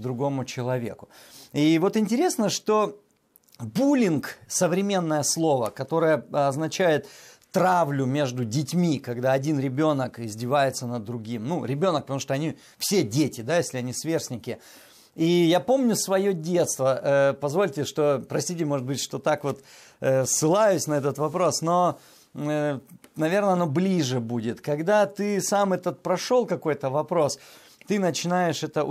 другому человеку. И вот интересно, что буллинг, современное слово, которое означает травлю между детьми, когда один ребенок издевается над другим. Ну, ребенок, потому что они все дети, да, если они сверстники. И я помню свое детство. Позвольте, что, простите, может быть, что так вот ссылаюсь на этот вопрос, но, наверное, оно ближе будет. Когда ты сам этот прошел какой-то вопрос, ты начинаешь это